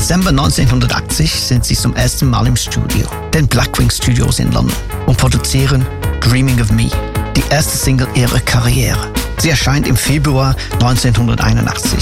Dezember 1980 sind sie zum ersten Mal im Studio, den Blackwing Studios in London, und produzieren Dreaming of Me, die erste Single ihrer Karriere. Sie erscheint im Februar 1981